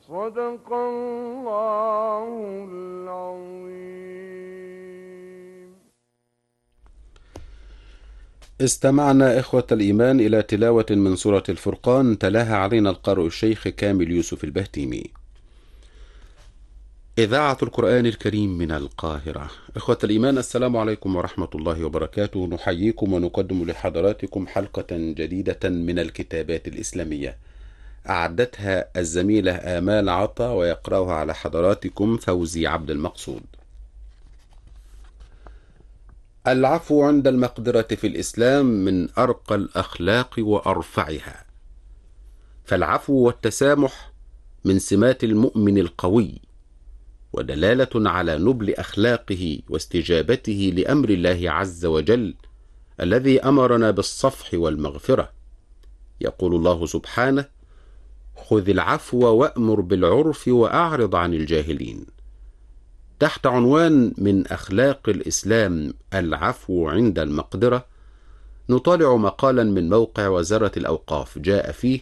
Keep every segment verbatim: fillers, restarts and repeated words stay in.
صدق الله العظيم. استمعنا إخوة الإيمان إلى تلاوة من سورة الفرقان، تلاها علينا القارئ الشيخ كامل يوسف البهتيمي. إذاعة القرآن الكريم من القاهرة. إخوة الإيمان، السلام عليكم ورحمة الله وبركاته. نحييكم ونقدم لحضراتكم حلقة جديدة من الكتابات الإسلامية، أعدتها الزميلة آمال عطا، ويقرأها على حضراتكم فوزي عبد المقصود. العفو عند المقدرة في الإسلام من أرقى الأخلاق وأرفعها، فالعفو والتسامح من سمات المؤمن القوي، ودلالة على نبل أخلاقه واستجابته لأمر الله عز وجل الذي أمرنا بالصفح والمغفرة. يقول الله سبحانه: خذ العفو وأمر بالعرف وأعرض عن الجاهلين. تحت عنوان من أخلاق الإسلام العفو عند المقدرة، نطالع مقالا من موقع وزارة الأوقاف جاء فيه: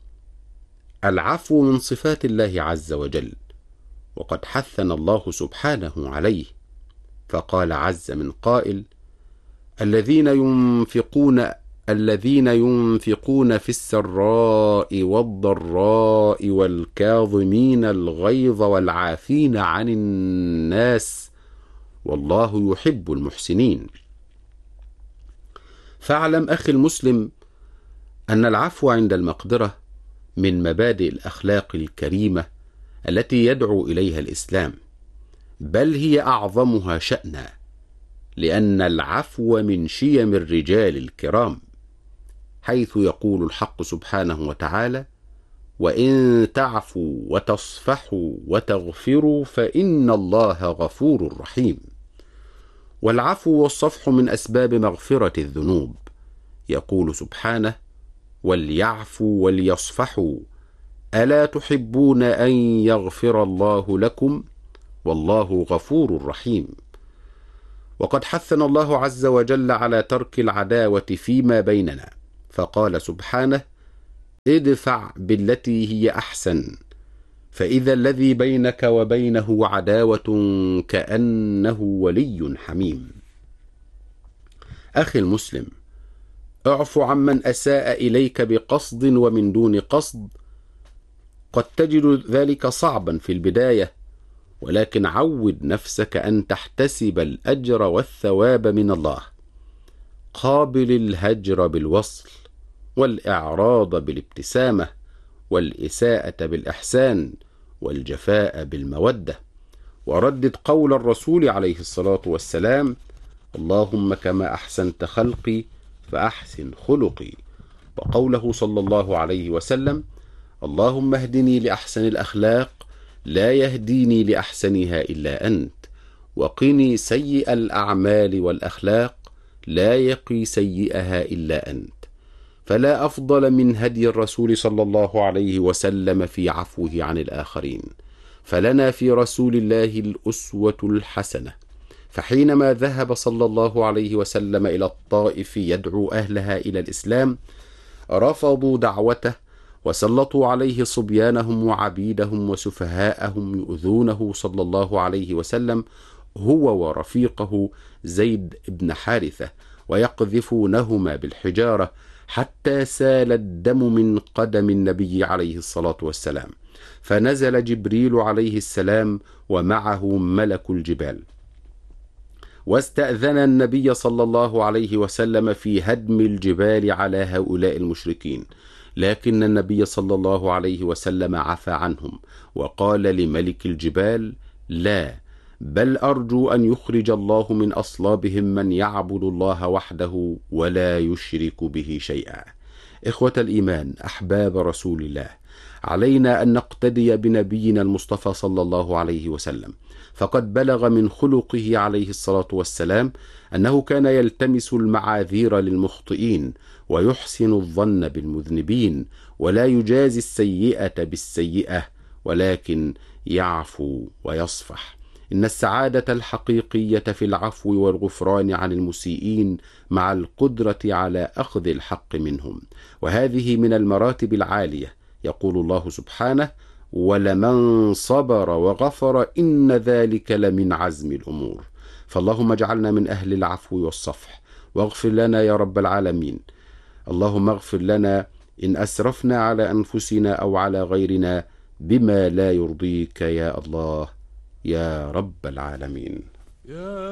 العفو من صفات الله عز وجل، وقد حثنا الله سبحانه عليه، فقال عز من قائل: الذين ينفقون الذين ينفقون في السراء والضراء والكاظمين الغيظ والعافين عن الناس والله يحب المحسنين. فاعلم أخي المسلم أن العفو عند المقدرة من مبادئ الأخلاق الكريمة التي يدعو إليها الإسلام، بل هي أعظمها شأنا، لأن العفو من شيم الرجال الكرام، حيث يقول الحق سبحانه وتعالى: وإن تعفوا وتصفحوا وتغفروا فإن الله غفور رحيم. والعفو والصفح من أسباب مغفرة الذنوب. يقول سبحانه: وليعفوا وليصفحوا ألا تحبون أن يغفر الله لكم والله غفور رحيم. وقد حثنا الله عز وجل على ترك العداوة فيما بيننا، فقال سبحانه: ادفع بالتي هي أحسن فإذا الذي بينك وبينه عداوة كأنه ولي حميم. أخي المسلم، اعف عمن أساء إليك بقصد ومن دون قصد. قد تجد ذلك صعبا في البداية، ولكن عود نفسك أن تحتسب الأجر والثواب من الله. قابل الهجر بالوصل، والإعراض بالابتسامة، والإساءة بالإحسان، والجفاء بالمودة. وردد قول الرسول عليه الصلاة والسلام: اللهم كما أحسنت خلقي فأحسن خلقي. وقوله صلى الله عليه وسلم: اللهم اهدني لأحسن الأخلاق لا يهديني لأحسنها إلا أنت، وقني سيء الأعمال والأخلاق لا يقي سيئها إلا أنت. فلا أفضل من هدي الرسول صلى الله عليه وسلم في عفوه عن الآخرين، فلنا في رسول الله الأسوة الحسنة. فحينما ذهب صلى الله عليه وسلم إلى الطائف يدعو أهلها إلى الإسلام، رفضوا دعوته وسلطوا عليه صبيانهم وعبيدهم وسفهاءهم يؤذونه صلى الله عليه وسلم هو ورفيقه زيد بن حارثة، ويقذفونهما بالحجارة حتى سال الدم من قدم النبي عليه الصلاة والسلام. فنزل جبريل عليه السلام ومعه ملك الجبال، واستأذن النبي صلى الله عليه وسلم في هدم الجبال على هؤلاء المشركين، لكن النبي صلى الله عليه وسلم عفى عنهم وقال لملك الجبال: لا، بل أرجو أن يخرج الله من أصلابهم من يعبد الله وحده ولا يشرك به شيئا. إخوة الإيمان، أحباب رسول الله، علينا أن نقتدي بنبينا المصطفى صلى الله عليه وسلم، فقد بلغ من خلقه عليه الصلاة والسلام أنه كان يلتمس المعاذير للمخطئين ويحسن الظن بالمذنبين، ولا يجازي السيئة بالسيئة، ولكن يعفو ويصفح. إن السعادة الحقيقية في العفو والغفران عن المسيئين مع القدرة على أخذ الحق منهم، وهذه من المراتب العالية. يقول الله سبحانه: ولمن صبر وغفر إن ذلك لمن عزم الأمور. فاللهم اجعلنا من أهل العفو والصفح، واغفر لنا يا رب العالمين. اللهم اغفر لنا إن أسرفنا على أنفسنا أو على غيرنا بما لا يرضيك يا الله يا رب العالمين.